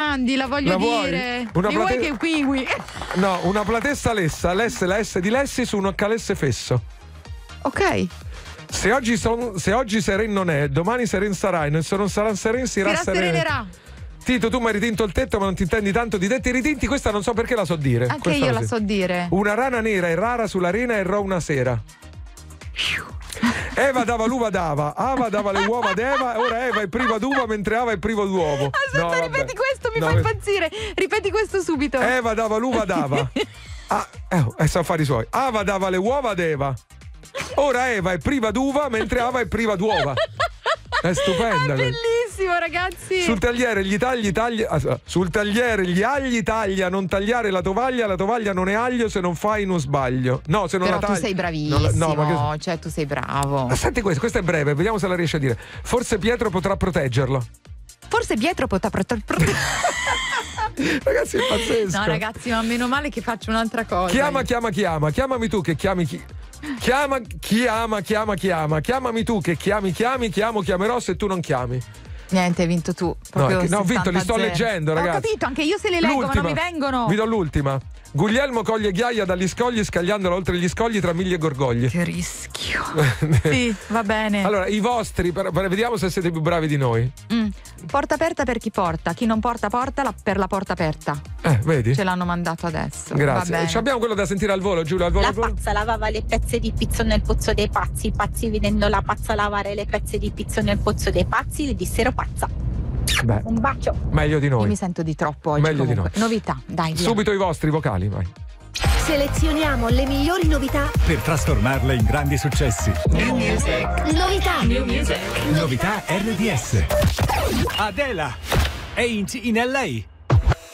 grandi, la voglio dire. Una vuoi che kiwi? No, una platessa lessa, la S di Lessi su un calesse fesso. Ok. Se oggi seren non è, domani seren sarai, se non sarà seren si rasserenerà. Tito, tu mi hai ritinto il tetto, ma non ti intendi tanto di tetti ritinti. Questa non so perché la so dire. Anche questa io la so dire. Una rana nera è rara sull'arena e errò una sera. Eva dava l'uva dava, Ava dava le uova ad Eva, ora Eva è priva d'uva mentre Ava è privo d'uovo. Aspetta, ripeti questo, mi fa impazzire. Ripeti questo subito. Eva dava l'uva dava. Sa fare i suoi. Ava dava le uova ad Eva. Ora Eva è priva d'uva mentre Ava è priva d'uova. È stupenda. È bellissimo, ragazzi. Sul tagliere gli sul tagliere gli agli taglia, non tagliare la tovaglia non è aglio se non fai uno sbaglio. No, se non però la tagli. tu sei bravissimo, cioè tu sei bravo. Ma senti questo è breve, vediamo se la riesce a dire. Forse Pietro potrà proteggerlo. Forse Pietro potrà proteggerlo. Ragazzi, è pazzesco. No, ragazzi, ma meno male che faccio un'altra cosa. Chiamami tu che chiami chi. Chiamami tu che chiamerò se tu non chiami. Niente, hai vinto tu. No, ho vinto, li sto leggendo, ragazzi. Ho capito, anche io se le leggo, ma non mi vengono. Vi do l'ultima. Guglielmo coglie ghiaia dagli scogli scagliandola oltre gli scogli tra miglia e gorgogli. Che rischio. Sì, va bene. Allora, i vostri, vediamo se siete più bravi di noi. Porta aperta per chi porta, chi non porta per la porta aperta. Vedi? Ce l'hanno mandato adesso. Grazie. Abbiamo quello da sentire al volo, Giulia, al volo. La pazza lavava le pezze di pizzo nel pozzo dei pazzi. I pazzi, vedendo la pazza lavare le pezze di pizzo nel pozzo dei pazzi, le dissero pazza. Beh, un bacio. Meglio di noi. Io mi sento di troppo oggi. Meglio comunque. di noi. Novità, dai. Via. Subito i vostri vocali, vai. Selezioniamo le migliori novità per trasformarle in grandi successi. New music. Novità. New music. Novità RDS. Adela. Ain't in LA.